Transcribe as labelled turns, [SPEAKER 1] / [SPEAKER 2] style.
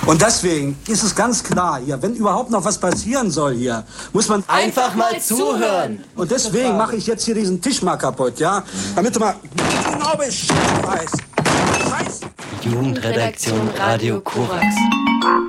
[SPEAKER 1] Und deswegen ist es ganz klar hier, wenn überhaupt noch was passieren soll hier, muss man
[SPEAKER 2] einfach mal zuhören.
[SPEAKER 1] Und deswegen mache ich jetzt hier diesen Tisch mal kaputt, ja? Damit du mal genau Bescheid weißt.
[SPEAKER 2] Jugendredaktion Radio Korax.